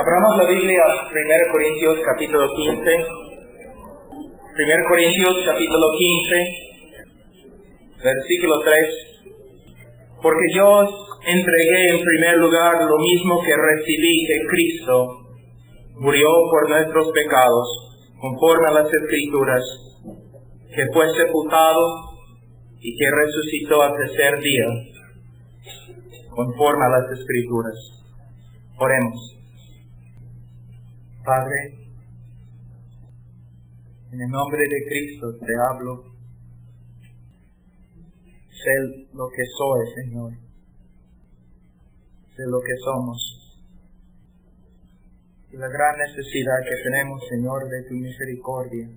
Abramos la Biblia a 1 Corintios capítulo 15. 1 Corintios capítulo 15, versículo 3. Porque yo os entregué en primer lugar lo mismo que recibí, que Cristo murió por nuestros pecados, conforme a las Escrituras, que fue sepultado y que resucitó al tercer día, conforme a las Escrituras. Oremos. Padre, en el nombre de Cristo te hablo. Sé lo que soy, Señor. Sé lo que somos. Y la gran necesidad que tenemos, Señor, de tu misericordia.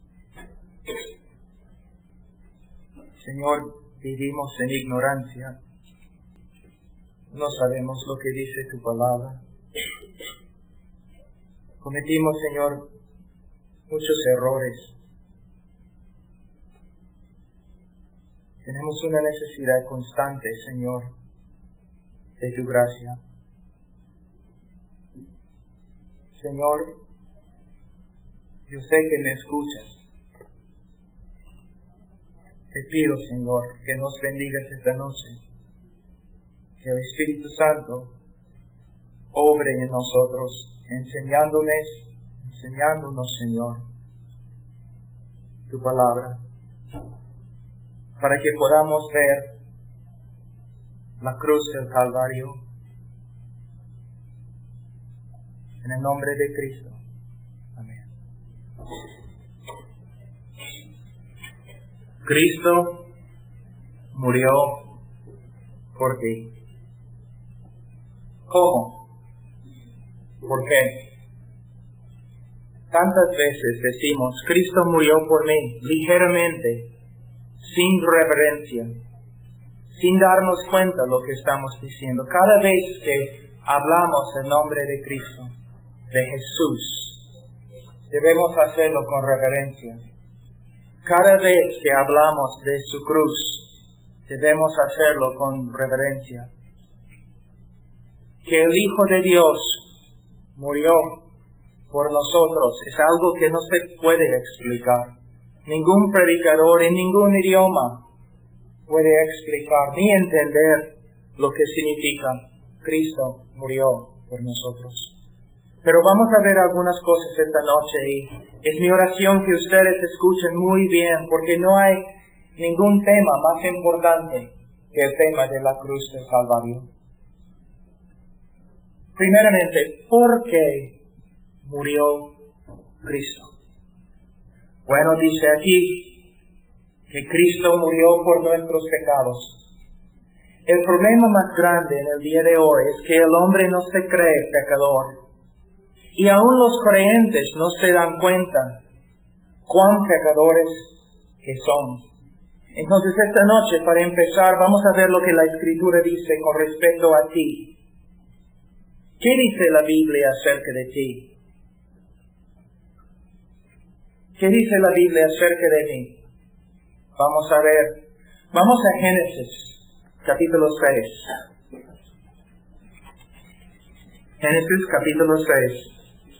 Señor, vivimos en ignorancia. No sabemos lo que dice tu palabra. Cometimos, Señor, muchos errores. Tenemos una necesidad constante, Señor, de tu gracia. Señor, yo sé que me escuchas. Te pido, Señor, que nos bendigas esta noche. Que el Espíritu Santo obre en nosotros, enseñándonos, Señor, tu palabra, para que podamos ver la cruz del Calvario. En el nombre de Cristo. Amén. Cristo murió por ti. ¿Cómo? ¿Por qué? Tantas veces decimos, Cristo murió por mí, ligeramente, sin reverencia, sin darnos cuenta de lo que estamos diciendo. Cada vez que hablamos el nombre de Cristo, de Jesús, debemos hacerlo con reverencia. Cada vez que hablamos de su cruz, debemos hacerlo con reverencia. Que el Hijo de Dios murió por nosotros es algo que no se puede explicar. Ningún predicador en ningún idioma puede explicar ni entender lo que significa Cristo murió por nosotros. Pero vamos a ver algunas cosas esta noche y es mi oración que ustedes escuchen muy bien, porque no hay ningún tema más importante que el tema de la cruz del Calvario. Primeramente, ¿por qué murió Cristo? Bueno, dice aquí que Cristo murió por nuestros pecados. El problema más grande en el día de hoy es que el hombre no se cree pecador. Y aún los creyentes no se dan cuenta cuán pecadores que son. Entonces esta noche, para empezar, vamos a ver lo que la Escritura dice con respecto a ti. ¿Qué dice la Biblia acerca de ti? ¿Qué dice la Biblia acerca de mí? Vamos a ver. Vamos a Génesis, capítulo 6. Génesis, capítulo 6.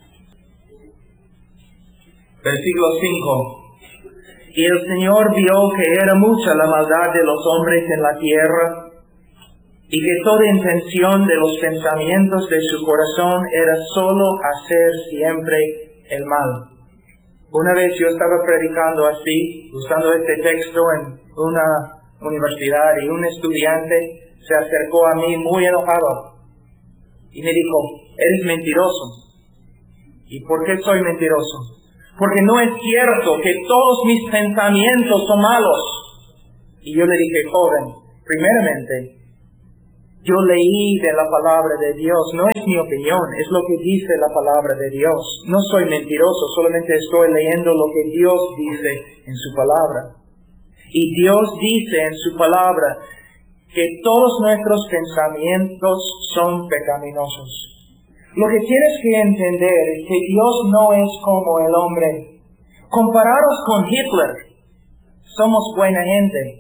Versículo 5. Y el Señor vio que era mucha la maldad de los hombres en la tierra, y que toda intención de los pensamientos de su corazón era solo hacer siempre el mal. Una vez yo estaba predicando así, usando este texto en una universidad, y un estudiante se acercó a mí muy enojado y me dijo, eres mentiroso. ¿Y por qué soy mentiroso? Porque no es cierto que todos mis pensamientos son malos. Y yo le dije, joven, primeramente, yo leí de la palabra de Dios, no es mi opinión, es lo que dice la palabra de Dios. No soy mentiroso, solamente estoy leyendo lo que Dios dice en su palabra. Y Dios dice en su palabra que todos nuestros pensamientos son pecaminosos. Lo que tienes que entender es que Dios no es como el hombre. Comparados con Hitler, somos buena gente.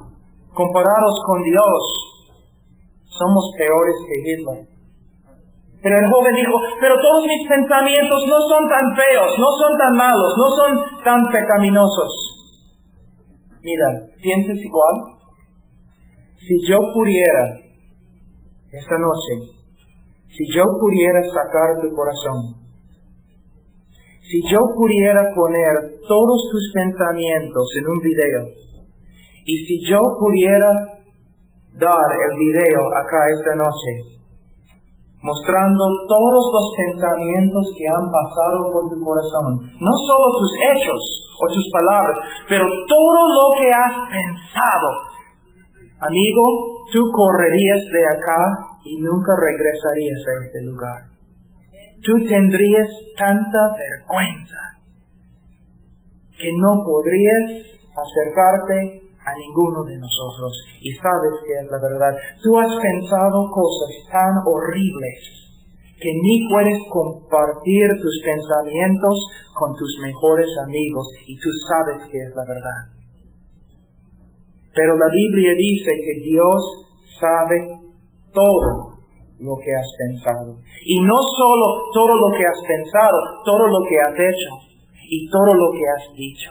Comparados con Dios, somos peores que Hitler. Pero el joven dijo, pero todos mis pensamientos no son tan feos, no son tan malos, no son tan pecaminosos. Mira, ¿piensas igual? Si yo pudiera, esta noche, si yo pudiera sacar tu corazón, si yo pudiera poner todos tus pensamientos en un video, y si yo pudiera dar el video acá esta noche, mostrando todos los pensamientos que han pasado por tu corazón, no solo tus hechos o tus palabras, pero todo lo que has pensado, amigo, tú correrías de acá y nunca regresarías a este lugar. Tú tendrías tanta vergüenza que no podrías acercarte a ninguno de nosotros. Y sabes que es la verdad. Tú has pensado cosas tan horribles que ni puedes compartir tus pensamientos con tus mejores amigos. Y tú sabes que es la verdad. Pero la Biblia dice que Dios sabe todo lo que has pensado. Y no solo todo lo que has pensado, todo lo que has hecho y todo lo que has dicho.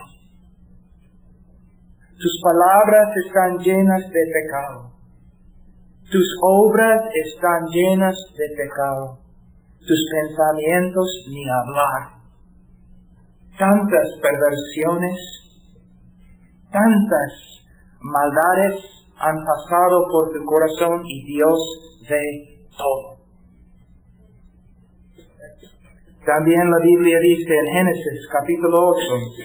Tus palabras están llenas de pecado. Tus obras están llenas de pecado. Tus pensamientos ni hablar. Tantas perversiones, tantas maldades han pasado por tu corazón y Dios ve todo. También la Biblia dice en Génesis capítulo 8,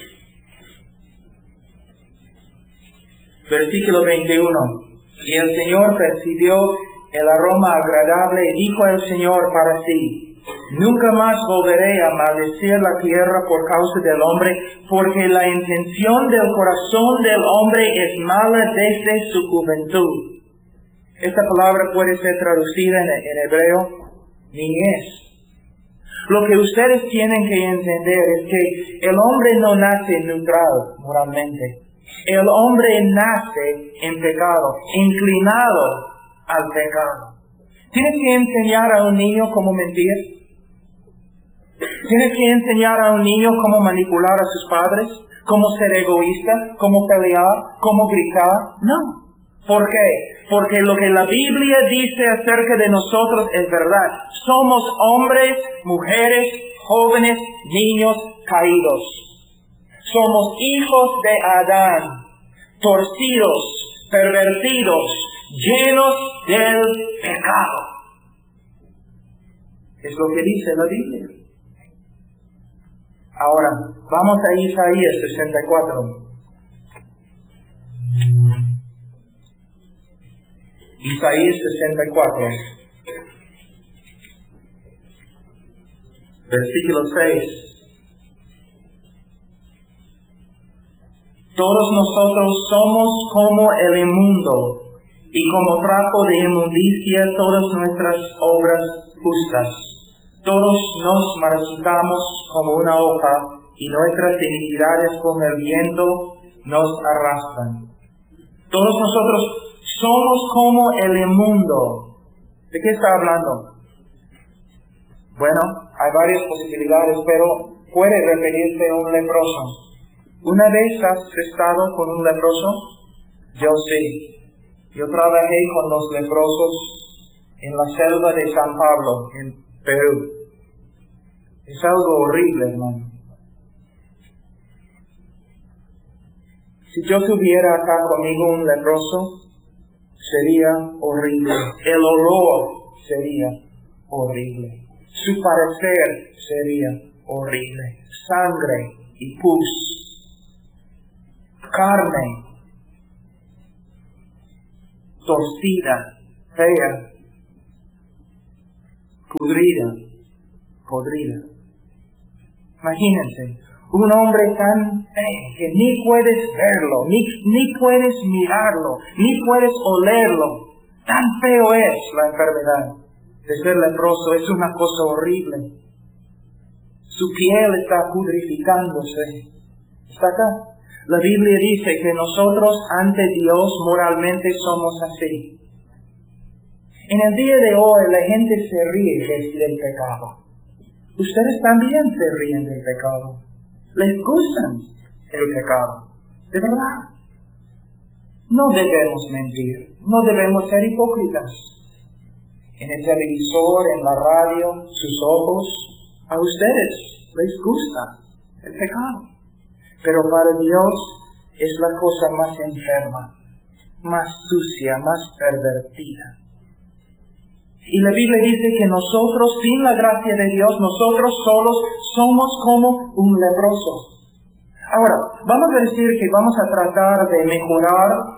versículo 21, y el Señor percibió el aroma agradable y dijo el Señor para sí, nunca más volveré a maldecir la tierra por causa del hombre, porque la intención del corazón del hombre es mala desde su juventud. Esta palabra puede ser traducida en hebreo, niñez. Lo que ustedes tienen que entender es que el hombre no nace neutral moralmente. El hombre nace en pecado, inclinado al pecado. ¿Tienes que enseñar a un niño cómo mentir? ¿Tienes que enseñar a un niño cómo manipular a sus padres? ¿Cómo ser egoísta? ¿Cómo pelear? ¿Cómo gritar? No. ¿Por qué? Porque lo que la Biblia dice acerca de nosotros es verdad. Somos hombres, mujeres, jóvenes, niños caídos. Somos hijos de Adán, torcidos, pervertidos, llenos del pecado. Es lo que dice la Biblia. Ahora, vamos a Isaías 64. Isaías 64, versículo 6. Todos nosotros somos como el inmundo, y como trapo de inmundicia todas nuestras obras justas. Todos nos marchitamos como una hoja, y nuestras iniquidades con el viento nos arrastran. Todos nosotros somos como el inmundo. ¿De qué está hablando? Bueno, hay varias posibilidades, pero puede referirse a un leproso. ¿Una vez has estado con un leproso? Yo sí. Yo trabajé con los leprosos en la selva de San Pablo, en Perú. Es algo horrible, hermano. Si yo tuviera acá conmigo un leproso, sería horrible. El olor sería horrible. Su parecer sería horrible. Sangre y pus. Carne. Torcida. Fea. Podrida. Imagínense. Un hombre tan feo que ni puedes verlo, ni puedes mirarlo, ni puedes olerlo. Tan feo es la enfermedad de ser leproso, es una cosa horrible. Su piel está pudrificándose. ¿Está acá? La Biblia dice que nosotros ante Dios moralmente somos así. En el día de hoy la gente se ríe del pecado. Ustedes también se ríen del pecado. Les gusta el pecado. De verdad. No debemos mentir. No debemos ser hipócritas. En el televisor, en la radio, sus ojos, a ustedes les gusta el pecado. Pero para Dios es la cosa más enferma, más sucia, más pervertida. Y la Biblia dice que nosotros, sin la gracia de Dios, nosotros solos somos como un leproso. Ahora, vamos a decir que vamos a tratar de mejorar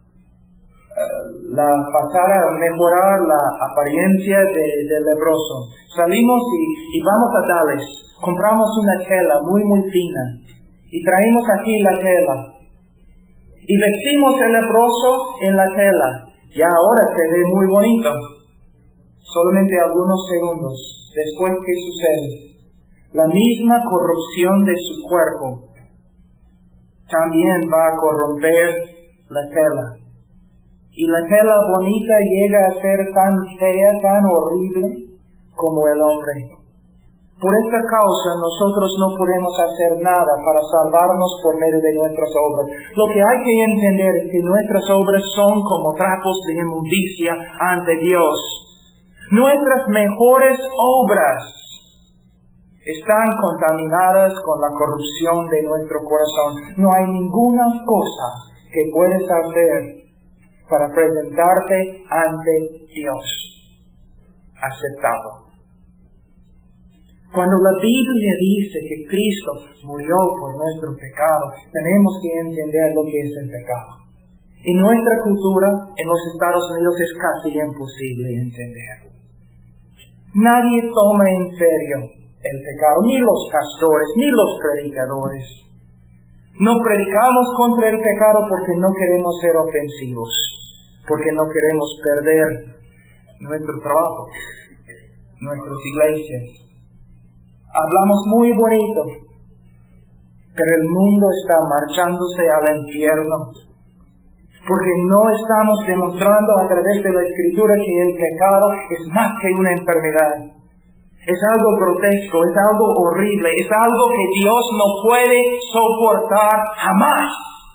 mejorar la apariencia del leproso. Salimos y vamos a Dallas, compramos una tela muy fina y traemos aquí la tela y vestimos el leproso en la tela. Ya ahora se ve muy bonito. Solamente algunos segundos después, ¿qué sucede? La misma corrupción de su cuerpo también va a corromper la tela. Y la tela bonita llega a ser tan fea, tan horrible como el hombre. Por esta causa nosotros no podemos hacer nada para salvarnos por medio de nuestras obras. Lo que hay que entender es que nuestras obras son como trapos de inmundicia ante Dios. Nuestras mejores obras están contaminadas con la corrupción de nuestro corazón. No hay ninguna cosa que puedes hacer para presentarte ante Dios aceptado. Cuando la Biblia dice que Cristo murió por nuestro pecado, tenemos que entender lo que es el pecado. En nuestra cultura, en los Estados Unidos, es casi imposible entenderlo. Nadie toma en serio el pecado, ni los pastores, ni los predicadores. No predicamos contra el pecado porque no queremos ser ofensivos, porque no queremos perder nuestro trabajo, nuestras iglesias. Hablamos muy bonito, pero el mundo está marchándose al infierno, porque no estamos demostrando a través de la Escritura que el pecado es más que una enfermedad. Es algo grotesco, es algo horrible, es algo que Dios no puede soportar jamás.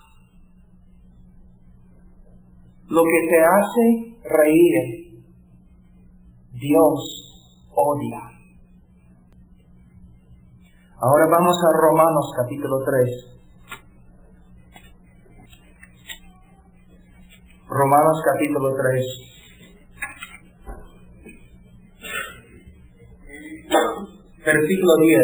Lo que te hace reír, Dios odia. Ahora vamos a Romanos capítulo 3. Romanos capítulo 3. Versículo 10.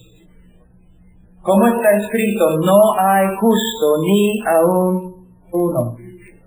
Como está escrito, no hay justo ni aún uno.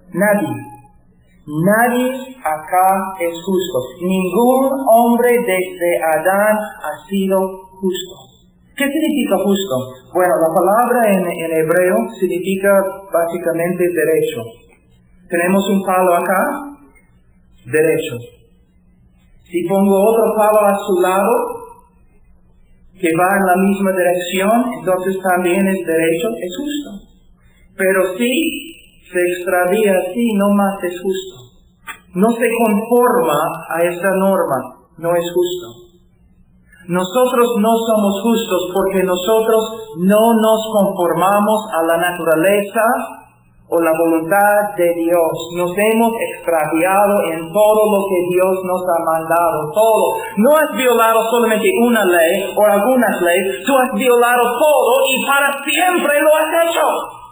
Nadie acá es justo. Ningún hombre desde Adán ha sido justo. ¿Qué significa justo? Bueno, la palabra en hebreo significa básicamente derecho. Tenemos un palo acá, derecho. Si pongo otro palo a su lado, que va en la misma dirección, entonces también es derecho, es justo. Pero si se extravía así, no más es justo. No se conforma a esta norma, no es justo. Nosotros no somos justos porque nosotros no nos conformamos a la naturaleza o la voluntad de Dios. Nos hemos extraviado en todo lo que Dios nos ha mandado, todo. No has violado solamente una ley o algunas leyes, tú has violado todo y para siempre lo has hecho.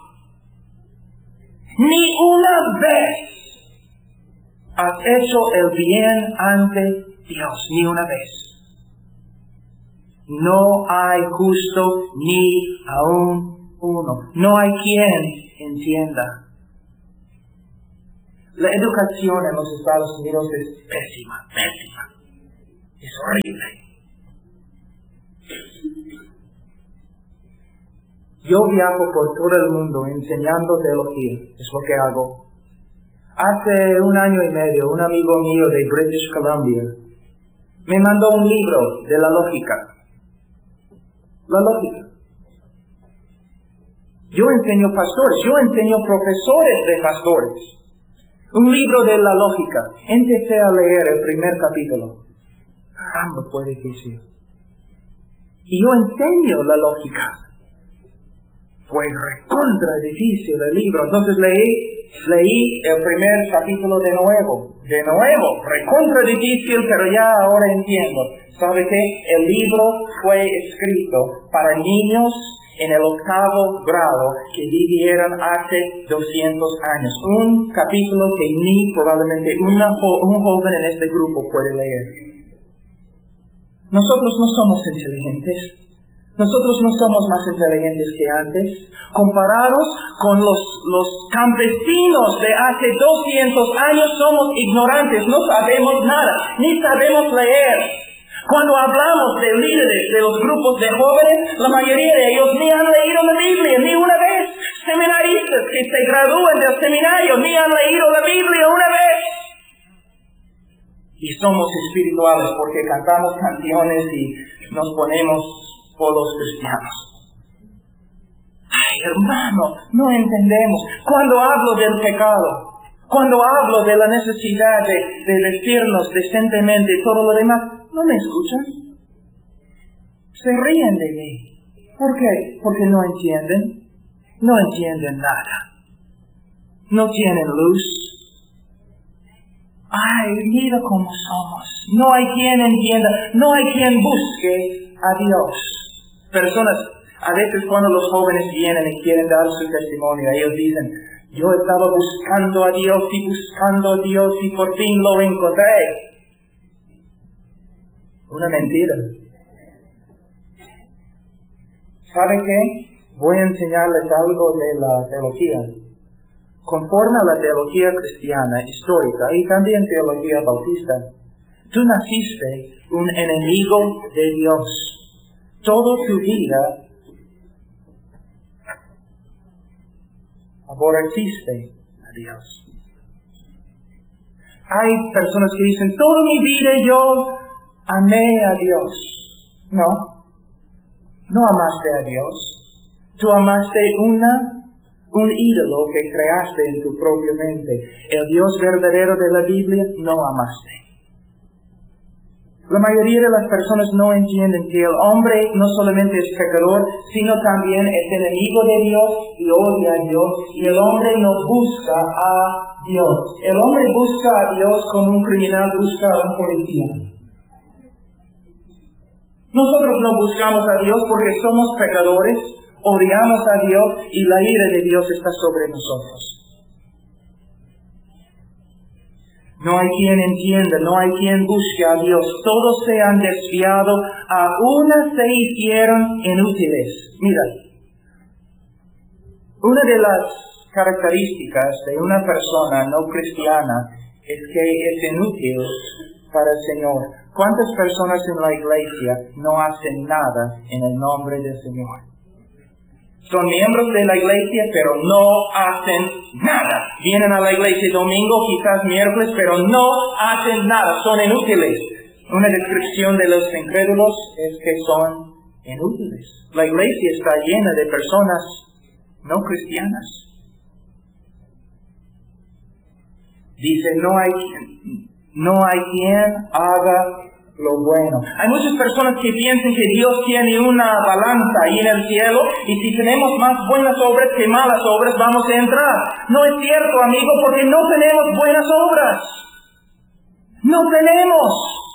Ni una vez has hecho el bien ante Dios, ni una vez. No hay justo ni aún uno. No hay quien entienda. La educación en los Estados Unidos es pésima. Es horrible. Yo viajo por todo el mundo enseñando teología. Es lo que hago. Hace 1 año y medio, un amigo mío de British Columbia me mandó un libro de la lógica. La lógica. Yo enseño pastores, yo enseño profesores de pastores. Un libro de la lógica. Empecé a leer el primer capítulo. Caramba, fue difícil. Y yo enseño la lógica. Fue recontra difícil el libro. Entonces leí el primer capítulo de nuevo. Recontra difícil, pero ya ahora entiendo. ¿Sabe qué? El libro fue escrito para niños en el 8º grado que vivieron hace 200 años. Un capítulo que ni probablemente un joven en este grupo puede leer. Nosotros no somos inteligentes. Nosotros no somos más inteligentes que antes. Comparados con los campesinos de hace 200 años, somos ignorantes, no sabemos nada, ni sabemos leer. Cuando hablamos de líderes de los grupos de jóvenes, la mayoría de ellos ni han leído la Biblia, ni una vez. Seminaristas que se gradúan del seminario, ni han leído la Biblia una vez. Y somos espirituales porque cantamos canciones y nos ponemos polos cristianos. Ay, hermano, no entendemos. Cuando hablo del pecado, cuando hablo de la necesidad de vestirnos decentemente y todo lo demás, ¿no me escuchan? Se ríen de mí. ¿Por qué? Porque no entienden. No entienden nada. No tienen luz. Ay, mira cómo somos. No hay quien entienda. No hay quien busque a Dios. Personas, a veces cuando los jóvenes vienen y quieren dar su testimonio, ellos dicen, yo estaba buscando a Dios y por fin lo encontré. Una mentira. ¿Sabe qué? Voy a enseñarles algo de la teología. Conforme a la teología cristiana histórica y también teología bautista, tú naciste un enemigo de Dios. Toda tu vida aborreciste a Dios. Hay personas que dicen, toda mi vida yo amé a Dios. No amaste a Dios. Tú amaste un ídolo que creaste en tu propia mente. El Dios verdadero de la Biblia no amaste. La mayoría de las personas no entienden que el hombre no solamente es pecador, sino también es enemigo de Dios y odia a Dios, y el hombre no busca a Dios. El hombre busca a Dios como un criminal busca a un policía. Nosotros no buscamos a Dios porque somos pecadores, odiamos a Dios y la ira de Dios está sobre nosotros. No hay quien entienda, no hay quien busque a Dios. Todos se han desviado, a una se hicieron inútiles. Mira, una de las características de una persona no cristiana es que es inútil para el Señor. ¿Cuántas personas en la iglesia no hacen nada en el nombre del Señor? Son miembros de la iglesia, pero no hacen nada. Vienen a la iglesia domingo, quizás miércoles, pero no hacen nada. Son inútiles. Una descripción de los incrédulos es que son inútiles. La iglesia está llena de personas no cristianas. Dice, no hay quien haga lo bueno. Hay muchas personas que piensan que Dios tiene una balanza ahí en el cielo y si tenemos más buenas obras que malas obras vamos a entrar. No es cierto, amigo, porque no tenemos buenas obras. No tenemos.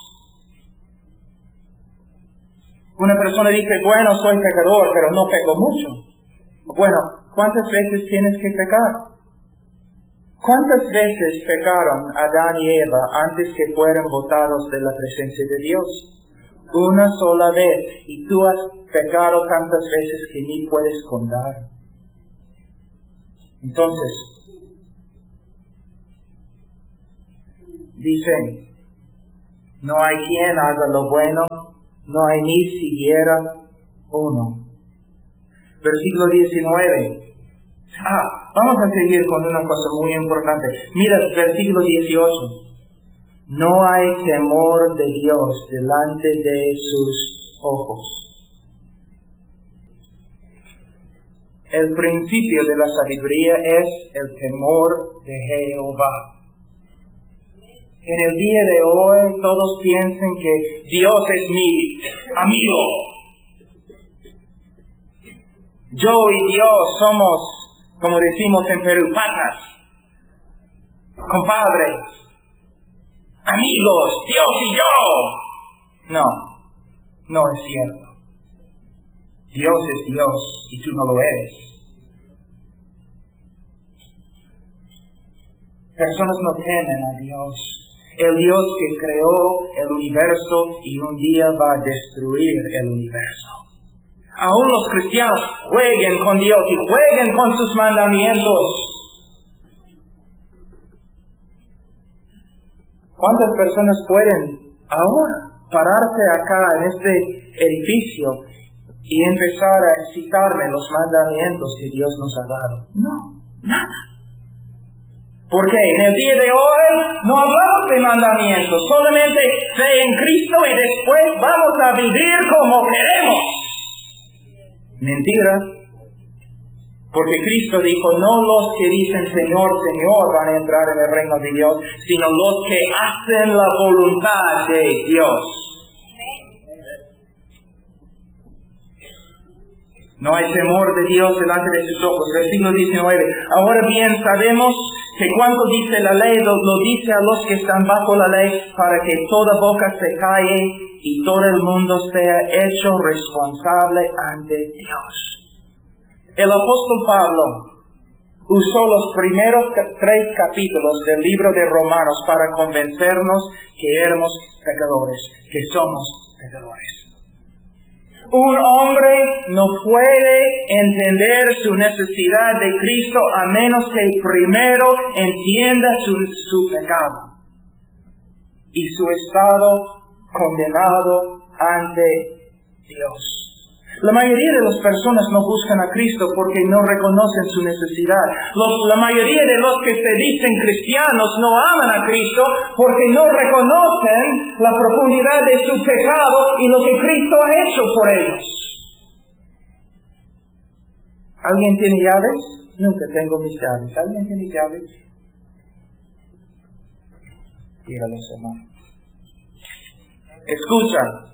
Una persona dice, bueno, soy pecador, pero no peco mucho. Bueno, ¿cuántas veces tienes que pecar? ¿Cuántas veces pecaron Adán y Eva antes que fueran botados de la presencia de Dios? Una sola vez. Y tú has pecado tantas veces que ni puedes contar. Entonces, dicen, no hay quien haga lo bueno, no hay ni siquiera uno. Versículo 19. Vamos a seguir con una cosa muy importante. Mira, versículo 18. No hay temor de Dios delante de sus ojos. El principio de la sabiduría es el temor de Jehová. en el día de hoy todos piensen que Dios es mi amigo. Yo y Dios somos, como decimos en Perú, patas, compadres, amigos, Dios y yo. No, no es cierto. Dios es Dios y tú no lo eres. Personas no temen a Dios, el Dios que creó el universo y un día va a destruir el universo. Aún los cristianos jueguen con Dios y jueguen con sus mandamientos. ¿Cuántas personas pueden ahora pararse acá en este edificio y empezar a citarme los mandamientos que Dios nos ha dado? No, nada. Porque en el día de hoy no hablamos de mandamientos, solamente fe en Cristo y después vamos a vivir como queremos. Mentira. Porque Cristo dijo, no los que dicen Señor, Señor van a entrar en el reino de Dios, sino los que hacen la voluntad de Dios. No hay temor de Dios delante de sus ojos. Versículo 19. Ahora bien, sabemos que cuanto dice la ley, lo dice a los que están bajo la ley, para que toda boca se calle y todo el mundo sea hecho responsable ante Dios. El apóstol Pablo usó los primeros 3 capítulos del libro de Romanos para convencernos que éramos pecadores, que somos pecadores. Un hombre no puede entender su necesidad de Cristo a menos que primero entienda su pecado y su estado condenado ante Dios. La mayoría de las personas no buscan a Cristo porque no reconocen su necesidad. La mayoría de los que se dicen cristianos no aman a Cristo porque no reconocen la profundidad de su pecado y lo que Cristo ha hecho por ellos. ¿Alguien tiene llaves? Nunca tengo mis llaves. ¿Alguien tiene llaves? Dígalos, hermano. Escucha.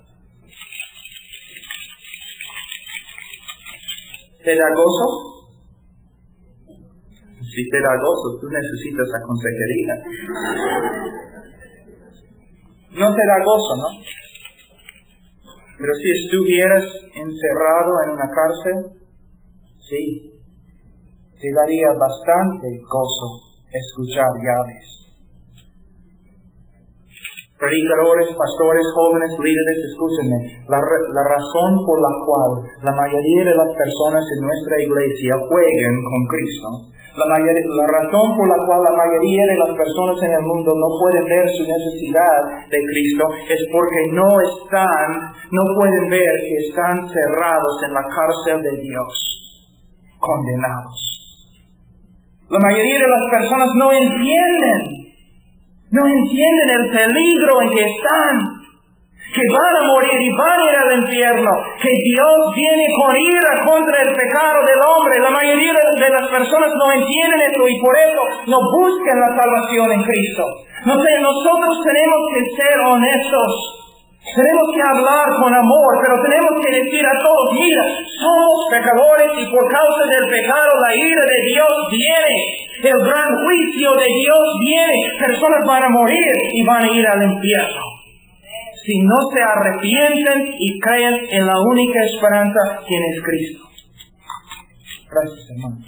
¿Te da gozo? Si te da gozo, tú necesitas la consejería. No te da gozo, ¿no? Pero si estuvieras encerrado en una cárcel, sí, te daría bastante gozo escuchar llaves. Predicadores, pastores, jóvenes, líderes, escúchenme. La razón por la cual la mayoría de las personas en nuestra iglesia juegan con Cristo, la razón por la cual la mayoría de las personas en el mundo no pueden ver su necesidad de Cristo es porque no pueden ver que están cerrados en la cárcel de Dios, condenados. La mayoría de las personas no entienden el peligro en que están, que van a morir y van a ir al infierno, que Dios viene con ira contra el pecado del hombre. La mayoría de las personas no entienden esto y por eso no buscan la salvación en Cristo. Nosotros tenemos que ser honestos. Tenemos que hablar con amor, pero tenemos que decir a todos, mira, somos pecadores y por causa del pecado la ira de Dios viene. El gran juicio de Dios viene. Personas van a morir y van a ir al infierno. Si no se arrepienten y creen en la única esperanza, quien es Cristo. Gracias, hermano.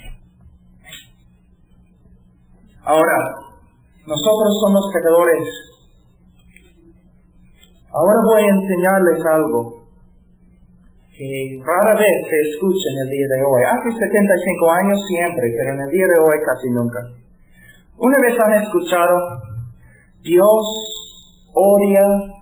Ahora, nosotros somos pecadores. Ahora voy a enseñarles algo que rara vez se escucha en el día de hoy. Hace 75 años siempre, pero en el día de hoy casi nunca. Una vez han escuchado, Dios odia